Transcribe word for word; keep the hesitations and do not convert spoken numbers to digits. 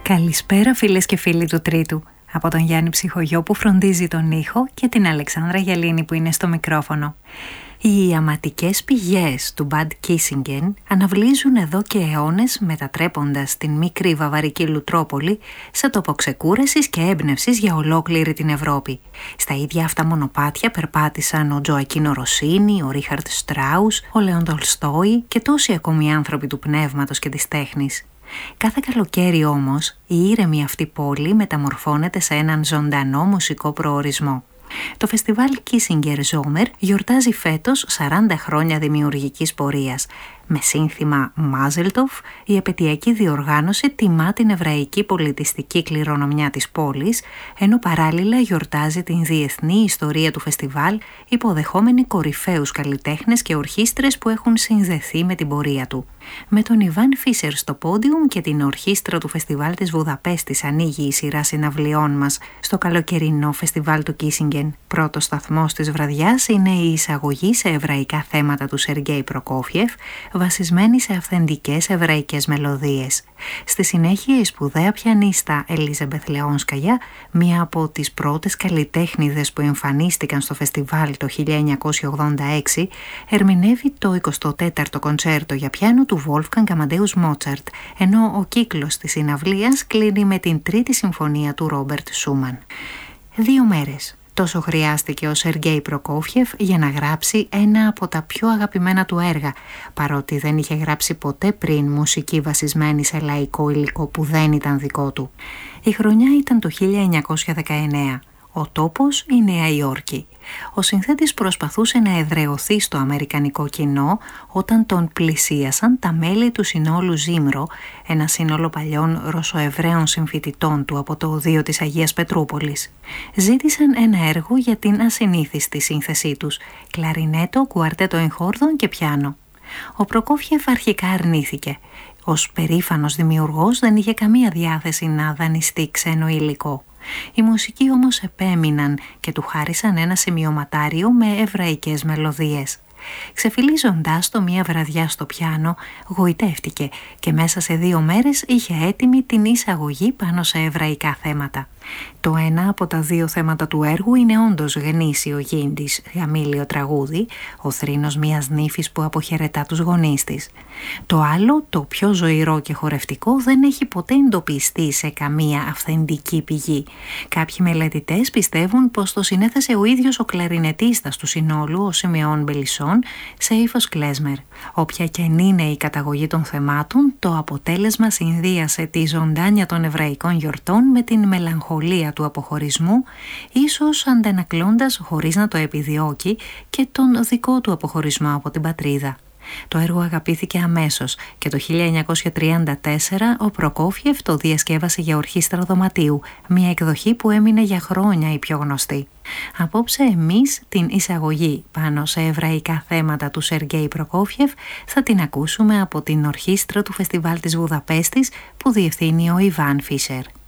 Καλησπέρα φίλες και φίλοι του Τρίτου. Από τον Γιάννη Ψυχογειό που φροντίζει τον ήχο και την Αλεξάνδρα Γελίνη που είναι στο μικρόφωνο. Οι ιαματικές πηγές του Bad Kissingen αναβλύζουν εδώ και αιώνες, μετατρέποντας την μικρή βαβαρική Λουτρόπολη σε τόπο ξεκούρασης και έμπνευσης για ολόκληρη την Ευρώπη. Στα ίδια αυτά μονοπάτια περπάτησαν ο Τζοακίνο Ροσίνι, ο Ρίχαρτ Στράους, ο Λέον Τολστόι και τόσοι ακόμη άνθρωποι του πνεύματος και της τέχνης. Κάθε καλοκαίρι όμως η ήρεμη αυτή πόλη μεταμορφώνεται σε έναν ζωντανό μουσικό προορισμό. Το φεστιβάλ Kissinger Sommer γιορτάζει φέτος σαράντα χρόνια δημιουργικής πορείας. Με σύνθημα Mazeltov, η επαιτειακή διοργάνωση τιμά την εβραϊκή πολιτιστική κληρονομιά της πόλης, ενώ παράλληλα γιορτάζει την διεθνή ιστορία του φεστιβάλ, υποδεχόμενη κορυφαίους καλλιτέχνες και ορχήστρες που έχουν συνδεθεί με την πορεία του. Με τον Ιβάν Φίσερ στο πόντιουμ και την ορχήστρα του φεστιβάλ της Βουδαπέστης ανοίγει η σειρά συναυλιών μας στο καλοκαιρινό φεστιβάλ του Κίσιγκεν. Πρώτος σταθμός της βραδιάς είναι η εισαγωγή σε εβραϊκά θέματα του Σεργέη Προκόφιεφ, βασισμένη σε αυθεντικές εβραϊκές μελωδίες. Στη συνέχεια η σπουδαία πιανίστα Ελίζαμπεθ Λεόνσκαγια, μία από τις πρώτες καλλιτέχνηδες που εμφανίστηκαν στο φεστιβάλ το χίλια εννιακόσια ογδόντα έξι, ερμηνεύει το εικοστό τέταρτο κοντσέρτο για πιάνο του Wolfgang Amadeus Mozart, ενώ ο κύκλος της συναυλίας κλείνει με την τρίτη συμφωνία του Ρόμπερτ Σούμαν. Δύο μέρες. Τόσο χρειάστηκε ο Σεργέη Προκόφιεφ για να γράψει ένα από τα πιο αγαπημένα του έργα, παρότι δεν είχε γράψει ποτέ πριν μουσική βασισμένη σε λαϊκό υλικό που δεν ήταν δικό του. Η χρονιά ήταν το χίλια εννιακόσια δεκαεννέα. Ο τόπος η Νέα Υόρκη. Ο συνθέτης προσπαθούσε να εδραιωθεί στο αμερικανικό κοινό όταν τον πλησίασαν τα μέλη του συνόλου Ζήμρο, ένα σύνολο παλιών Ρωσοεβραίων συμφοιτητών του από το οδείο της Αγίας Πετρούπολης. Ζήτησαν ένα έργο για την ασυνήθιστη σύνθεσή τους, κλαρινέτο, κουαρτέτο εγχόρδων και πιάνο. Ο Προκόφιεφ αρχικά αρνήθηκε. Ως περήφανος δημιουργός δεν είχε καμία διάθεση να δανειστεί ξένο υλικό. Οι μουσικοί όμως επέμειναν και του χάρισαν ένα σημειωματάριο με εβραϊκές μελωδίες. Ξεφυλίζοντάς το μία βραδιά στο πιάνο, γοητεύτηκε και μέσα σε δύο μέρες είχε έτοιμη την εισαγωγή πάνω σε εβραϊκά θέματα. Το ένα από τα δύο θέματα του έργου είναι όντως γνήσιο γίντις γαμήλιο τραγούδι, ο θρήνος μιας νύφης που αποχαιρετά τους γονείς της. Το άλλο, το πιο ζωηρό και χορευτικό, δεν έχει ποτέ εντοπιστεί σε καμία αυθεντική πηγή. Κάποιοι μελετητές πιστεύουν πως το συνέθεσε ο ίδιος ο κλαρινετίστας του συνόλου, ο Σιμεών Μπελισσόν, σε ύφος κλέσμερ. Όποια και αν είναι η καταγωγή των θεμάτων, το αποτέλεσμα συνδύασε τη ζωντάνια των εβραϊκών γιορτών με την μελαγχολία του αποχωρισμού, ίσως αντανακλώντας χωρίς να το επιδιώκει και τον δικό του αποχωρισμό από την πατρίδα. Το έργο αγαπήθηκε αμέσως και το χίλια εννιακόσια τριάντα τέσσερα ο Προκόφιεφ το διασκεύασε για ορχήστρα δωματίου, μια εκδοχή που έμεινε για χρόνια η πιο γνωστή. Απόψε εμείς την εισαγωγή πάνω σε εβραϊκά θέματα του Σεργέη Προκόφιεφ θα την ακούσουμε από την ορχήστρα του φεστιβάλ της Βουδαπέστης που διευθύνει ο Ιβάν Φίσερ.